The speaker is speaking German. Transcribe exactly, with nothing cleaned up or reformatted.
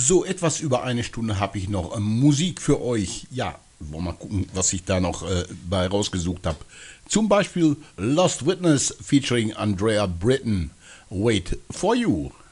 So, etwas über eine Stunde habe ich noch äh, Musik für euch. Ja, wollen wir mal gucken, was ich da noch äh, bei rausgesucht habe. Zum Beispiel Lost Witness featuring Andrea Britton. Wait for You.